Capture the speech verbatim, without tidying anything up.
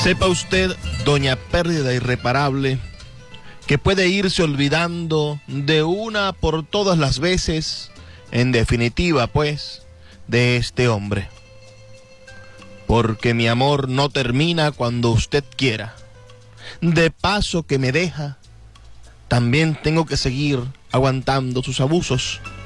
Sepa usted, doña Pérdida Irreparable, que puede irse olvidando de una por todas las veces, en definitiva, pues, de este hombre. Porque mi amor no termina cuando usted quiera. De paso que me deja, también tengo que seguir aguantando sus abusos.